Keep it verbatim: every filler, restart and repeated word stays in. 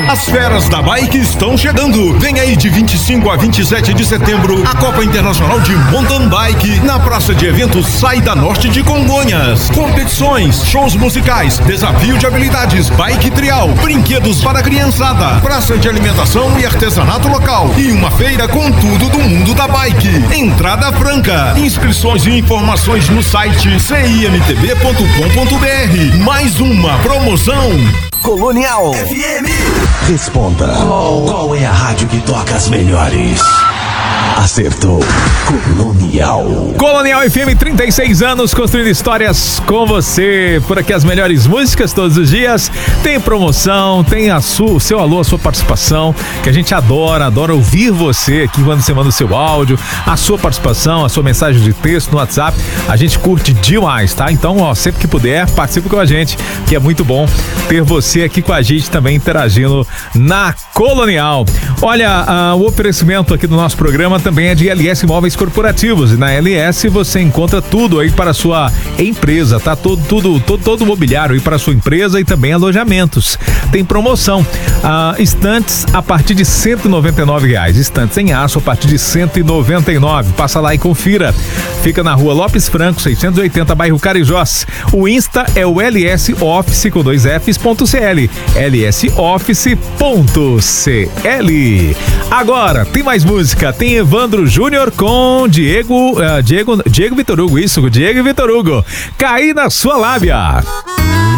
As feras da bike estão chegando. Vem aí de vinte e cinco a vinte e sete de setembro a Copa Internacional de Mountain Bike na Praça de Eventos Saída Norte de Congonhas. Competições, shows musicais, desafio de habilidades, bike trial, brinquedos para a criançada, praça de alimentação e artesanato local e uma feira com tudo do mundo da bike. Entrada franca. Inscrições e informações no site c i m t b ponto com ponto b r. Mais uma promoção. Colonial F M. Responda. Qual, qual é a rádio que toca as melhores? Acertou. Colonial. Colonial F M, trinta e seis anos construindo histórias com você. Por aqui as melhores músicas todos os dias. Tem promoção, tem a sua, o seu alô, a sua participação, que a gente adora, adora ouvir você aqui quando você manda o seu áudio, a sua participação, a sua mensagem de texto no WhatsApp. A gente curte demais, tá? Então, ó, sempre que puder, participe com a gente, que é muito bom ter você aqui com a gente também interagindo na Colonial. Olha, uh, o oferecimento aqui do nosso programa também é de L S Móveis Corporativos, e na L S você encontra tudo aí para a sua empresa, tá? Todo, tudo, todo, todo o mobiliário aí para a sua empresa e também alojamentos. Tem promoção, ah, estantes a partir de cento e noventa e nove reais, estantes em aço a partir de cento e noventa e nove. Passa lá e confira. Fica na Rua Lopes Franco, seiscentos e oitenta, bairro Carijós. O Insta é o L S Office com dois Fs ponto C L, L S Office ponto C L. Agora tem mais música, tem Evandro Júnior com Diego, uh, Diego, Diego Vitor Hugo, isso, Diego e Vitor Hugo. Caí na sua lábia.